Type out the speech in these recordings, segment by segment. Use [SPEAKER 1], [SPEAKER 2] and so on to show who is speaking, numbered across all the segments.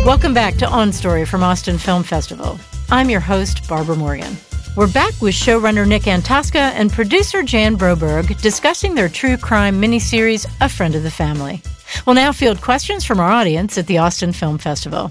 [SPEAKER 1] Welcome back to On Story from Austin Film Festival. I'm your host, Barbara Morgan. We're back with showrunner Nick Antosca and producer Jan Broberg discussing their true crime miniseries, A Friend of the Family. We'll now field questions from our audience at the Austin Film Festival.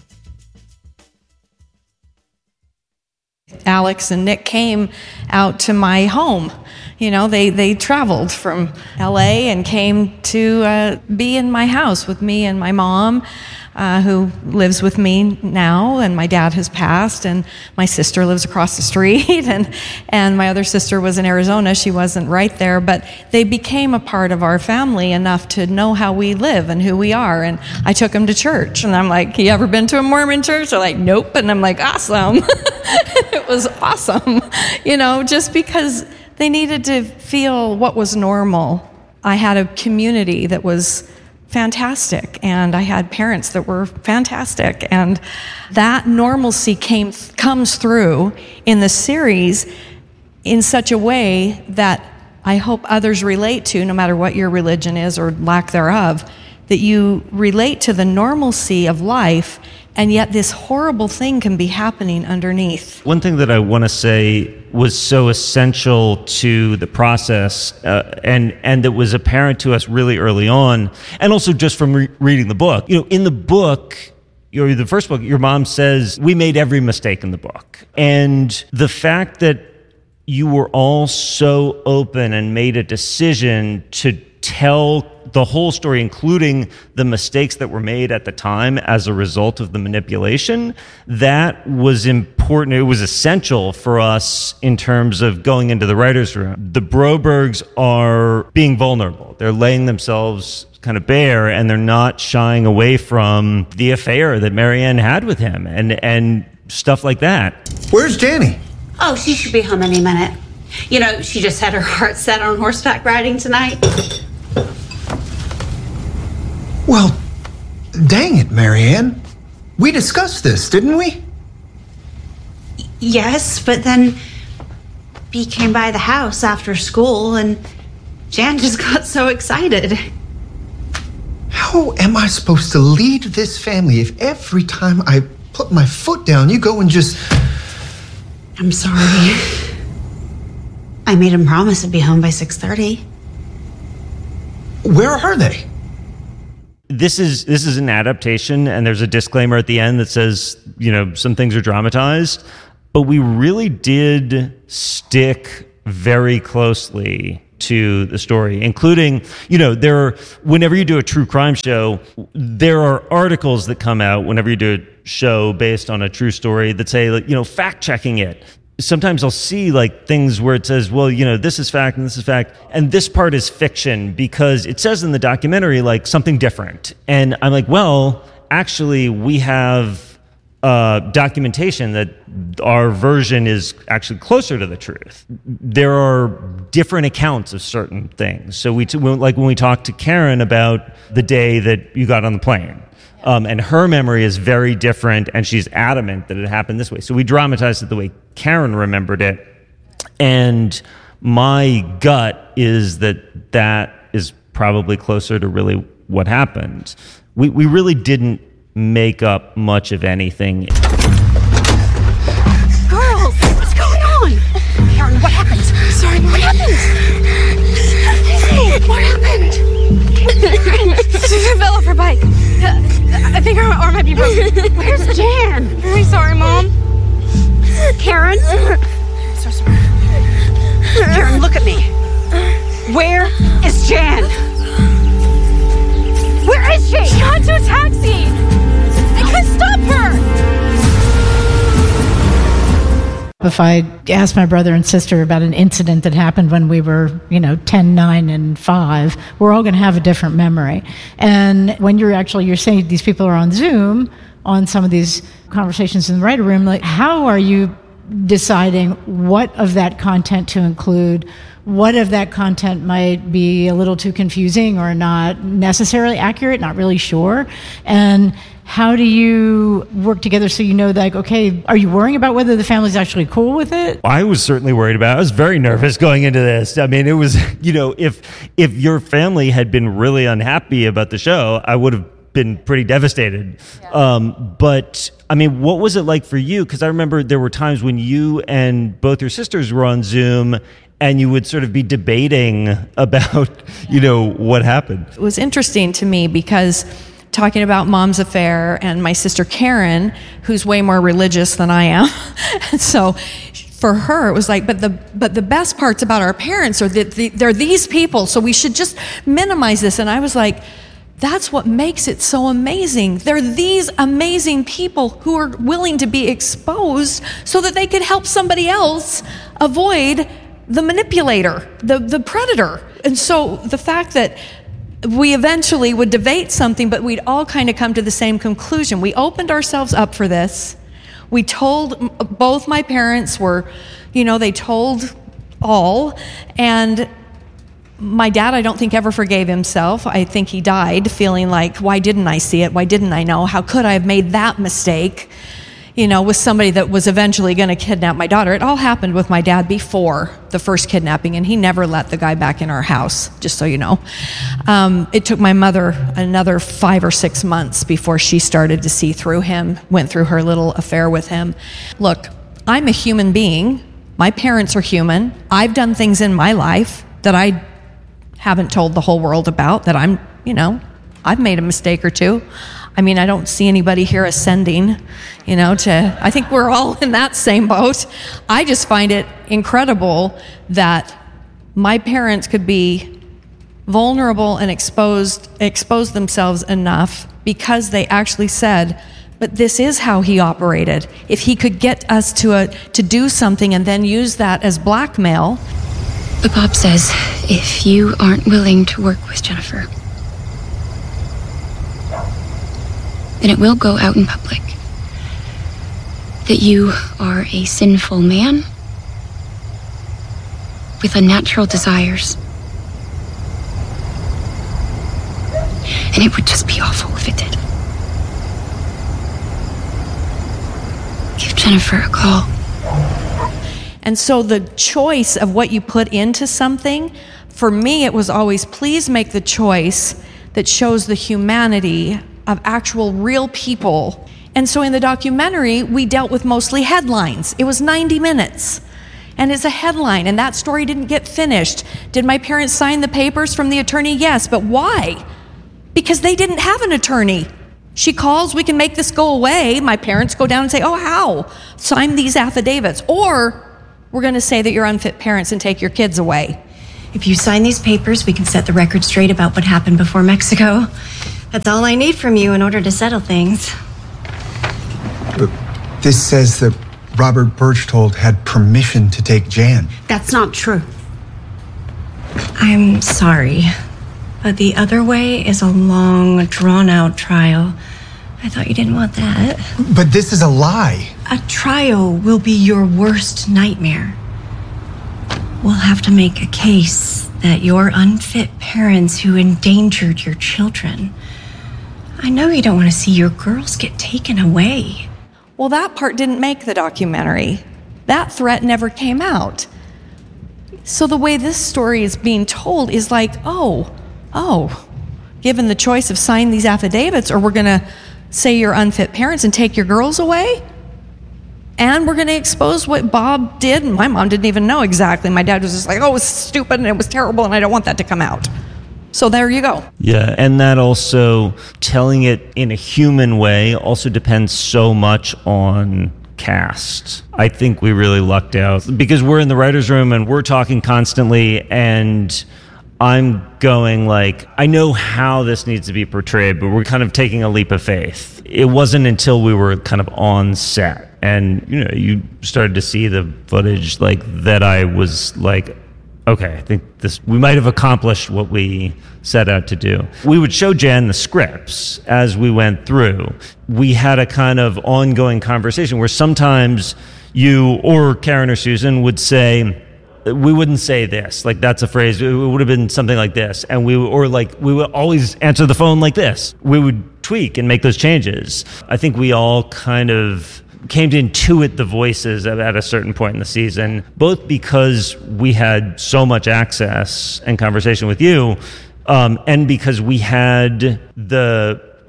[SPEAKER 2] Alex and Nick came out to my home. You know, they traveled from LA and came to be in my house with me and my mom, who lives with me now, and my dad has passed, and my sister lives across the street, and my other sister was in Arizona. She wasn't right there, but they became a part of our family enough to know how we live and who we are. And I took them to church, and I'm like, you ever been to a Mormon church? They're like, nope. And I'm like, awesome. It was awesome, you know, just because they needed to feel what was normal. I had a community that was fantastic, and I had parents that were fantastic, and that normalcy comes through in the series in such a way that I hope others relate to, no matter what your religion is or lack thereof, that you relate to the normalcy of life, and yet this horrible thing can be happening underneath.
[SPEAKER 3] One thing that I want to say was so essential to the process, and that was apparent to us really early on, and also just from reading the book. You know, in the book, the first book, your mom says, we made every mistake in the book. And the fact that you were all so open and made a decision to tell the whole story, including the mistakes that were made at the time as a result of the manipulation, that was important. It was essential for us in terms of going into the writer's room. The Brobergs are being vulnerable. They're laying themselves kind of bare, and they're not shying away from the affair that Marianne had with him and stuff like that.
[SPEAKER 4] Where's Danny?
[SPEAKER 5] Oh, she should be home any minute. You know, she just had her heart set on horseback riding tonight.
[SPEAKER 4] Well, dang it, Marianne. We discussed this, didn't we?
[SPEAKER 5] Yes, but then B came by the house after school, and Jan just got so excited.
[SPEAKER 4] How am I supposed to lead this family if every time I put my foot down, you go and just...
[SPEAKER 5] I'm sorry. I made him promise to be home by 6:30.
[SPEAKER 4] Where are they?
[SPEAKER 3] This is an adaptation, and there's a disclaimer at the end that says, you know, some things are dramatized, but we really did stick very closely to the story, including, you know, whenever you do a true crime show, there are articles that come out whenever you do a show based on a true story that say, like, you know, fact checking it. Sometimes I'll see like things where it says, well, you know, this is fact and this is fact, and this part is fiction because it says in the documentary like something different. And I'm like, well, actually we have documentation that our version is actually closer to the truth. There are different accounts of certain things. So like when we talked to Karen about the day that you got on the plane, and her memory is very different, and she's adamant that it happened this way. So we dramatized it the way Karen remembered it. And my gut is that is probably closer to really what happened. We really didn't make up much of anything.
[SPEAKER 6] Girls, what's going on? Karen, what happened? Sorry, what happened? What happened? She fell off her bike. I think her arm might be broken. Where's Jan? Very sorry, Mom.
[SPEAKER 5] Karen?
[SPEAKER 6] So sorry.
[SPEAKER 5] Karen, look at me. Where is Jan? Where is she?
[SPEAKER 6] She got into a taxi. I couldn't stop her.
[SPEAKER 1] If I asked my brother and sister about an incident that happened when we were, 10, 9, and 5, we're all going to have a different memory. And when you're saying these people are on Zoom, on some of these conversations in the writer room, like, how are you deciding what of that content to include? What of that content might be a little too confusing or not necessarily accurate, not really sure? And how do you work together so you know, like, okay, are you worrying about whether the family's actually cool with it?
[SPEAKER 3] I was certainly worried about it. I was very nervous going into this. I mean, it was, if your family had been really unhappy about the show, I would have been pretty devastated. But I mean, what was it like for you? Because I remember there were times when you and both your sisters were on Zoom and you would sort of be debating about, what happened.
[SPEAKER 2] It was interesting to me because talking about Mom's affair and my sister Karen, who's way more religious than I am. And so for her, it was like, but the best parts about our parents are that they're these people, so we should just minimize this. And I was like, that's what makes it so amazing. They're these amazing people who are willing to be exposed so that they could help somebody else avoid the manipulator, the predator. And so the fact that we eventually would debate something, but we'd all kind of come to the same conclusion. We opened ourselves up for this. We told, both my parents were, they told all. And my dad, I don't think ever forgave himself. I think he died feeling like, why didn't I see it? Why didn't I know? How could I have made that mistake? With somebody that was eventually going to kidnap my daughter. It all happened with my dad before the first kidnapping, and he never let the guy back in our house, just so you know. It took my mother another 5 or 6 months before she started to see through him, went through her little affair with him. Look, I'm a human being. My parents are human. I've done things in my life that I haven't told the whole world about, that I've made a mistake or two. I mean, I don't see anybody here ascending, I think we're all in that same boat. I just find it incredible that my parents could be vulnerable and expose themselves enough because they actually said, but this is how he operated. If he could get us to do something and then use that as blackmail.
[SPEAKER 7] But Bob says, if you aren't willing to work with Jennifer, then it will go out in public that you are a sinful man with unnatural desires. And it would just be awful if it did. Give Jennifer a call.
[SPEAKER 2] And so the choice of what you put into something, for me, it was always, please make the choice that shows the humanity of actual real people. And so in the documentary, we dealt with mostly headlines. It was 90 minutes. And it's a headline, and that story didn't get finished. Did my parents sign the papers from the attorney? Yes, but why? Because they didn't have an attorney. She calls, we can make this go away. My parents go down and say, oh, how? Sign these affidavits. Or we're going to say that you're unfit parents and take your kids away.
[SPEAKER 8] If you sign these papers, we can set the record straight about what happened before Mexico. That's all I need from you in order to settle things.
[SPEAKER 4] This says that Robert Berchtold had permission to take Jan.
[SPEAKER 5] That's not true.
[SPEAKER 8] I'm sorry, but the other way is a long, drawn-out trial. I thought you didn't want that.
[SPEAKER 4] But this is a lie.
[SPEAKER 8] A trial will be your worst nightmare. We'll have to make a case that you're unfit parents who endangered your children. I know you don't want to see your girls get taken away.
[SPEAKER 2] Well, that part didn't make the documentary. That threat never came out. So the way this story is being told is like, oh, given the choice of sign these affidavits, or we're going to say you're unfit parents and take your girls away, and we're going to expose what Bob did. And my mom didn't even know exactly. My dad was just like, oh, it was stupid and it was terrible and I don't want that to come out. So there you go.
[SPEAKER 3] Yeah, and that also, telling it in a human way also depends so much on cast. I think we really lucked out because we're in the writer's room and we're talking constantly, and I'm going like, I know how this needs to be portrayed, but we're kind of taking a leap of faith. It wasn't until we were kind of on set and, you started to see the footage like that, I was like, okay, I think we might have accomplished what we set out to do. We would show Jan the scripts as we went through. We had a kind of ongoing conversation where sometimes you or Karen or Susan would say, we wouldn't say this, like that's a phrase, it would have been something like this. And we would always answer the phone like this. We would tweak and make those changes. I think we all kind of came to intuit the voices at a certain point in the season, both because we had so much access and conversation with you, and because we had the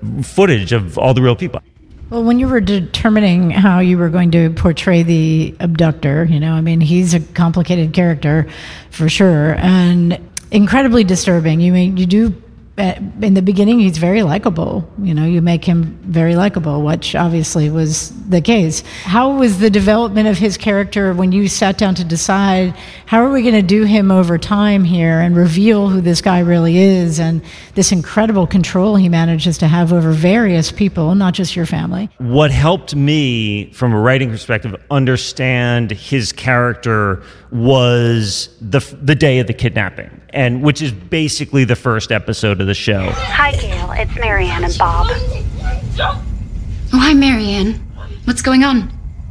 [SPEAKER 3] footage of all the real people.
[SPEAKER 1] Well, when you were determining how you were going to portray the abductor, he's a complicated character for sure, and incredibly disturbing. You do, in the beginning, he's very likable. You make him very likable, which obviously was the case. How was the development of his character when you sat down to decide, how are we going to do him over time here and reveal who this guy really is and this incredible control he manages to have over various people, not just your family?
[SPEAKER 3] What helped me, from a writing perspective, understand his character was the day of the kidnapping, and which is basically the first episode of the show.
[SPEAKER 9] Hi, Gail. It's Marianne and Bob.
[SPEAKER 7] Oh, hi, Marianne. What's going on?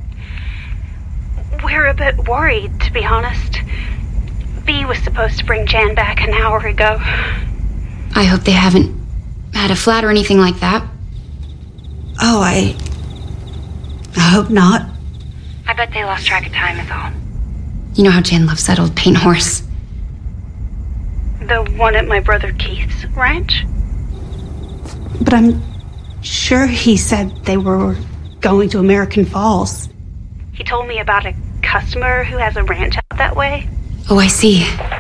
[SPEAKER 9] We're a bit worried, to be honest. Bea was supposed to bring Jan back an hour ago.
[SPEAKER 7] I hope they haven't had a flat or anything like that.
[SPEAKER 8] Oh, I hope not.
[SPEAKER 9] I bet they lost track of time is all.
[SPEAKER 7] You know how Jan loves that old paint horse.
[SPEAKER 9] The one at my brother Keith's ranch?
[SPEAKER 5] But I'm sure he said they were going to American Falls.
[SPEAKER 9] He told me about a customer who has a ranch out that way.
[SPEAKER 7] Oh, I see.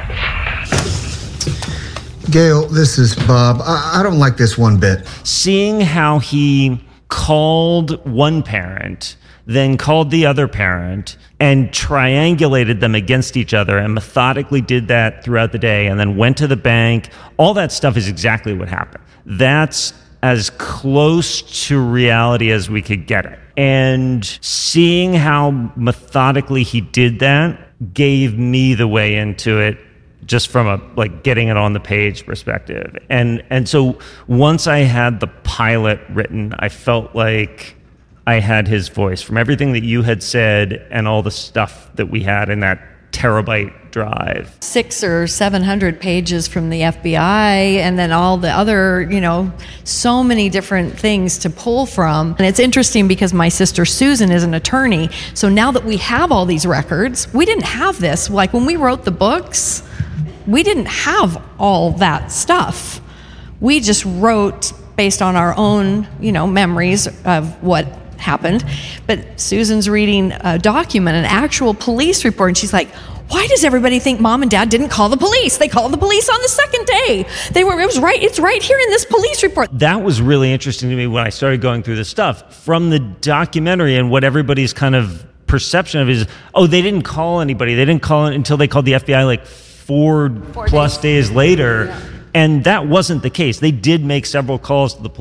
[SPEAKER 4] Gail, this is Bob. I don't like this one bit.
[SPEAKER 3] Seeing how he called one parent, then called the other parent, and triangulated them against each other, and methodically did that throughout the day, and then went to the bank. All that stuff is exactly what happened. That's as close to reality as we could get it. And seeing how methodically he did that gave me the way into it, just from a getting it on the page perspective. And so once I had the pilot written, I felt like I had his voice from everything that you had said and all the stuff that we had in that terabyte drive.
[SPEAKER 2] 600 or 700 pages from the FBI, and then all the other, so many different things to pull from. And it's interesting because my sister Susan is an attorney. So now that we have all these records, we didn't have this. Like when we wrote the books, we didn't have all that stuff. We just wrote based on our own, memories of what happened. But Susan's reading a document, an actual police report, and she's like, why does everybody think Mom and Dad didn't call the police? They called the police on the second day. It's right here in this police report.
[SPEAKER 3] That was really interesting to me when I started going through this stuff from the documentary, and what everybody's kind of perception of is, they didn't call anybody. They didn't call it until they called the FBI 4+ days later. Yeah. And that wasn't the case. They did make several calls to the police.